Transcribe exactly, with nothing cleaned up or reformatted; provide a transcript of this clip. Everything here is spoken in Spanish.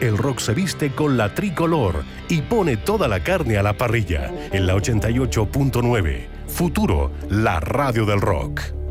el rock se viste con la tricolor y pone toda la carne a la parrilla. En la ochenta y ocho punto nueve. Futuro, la radio del rock.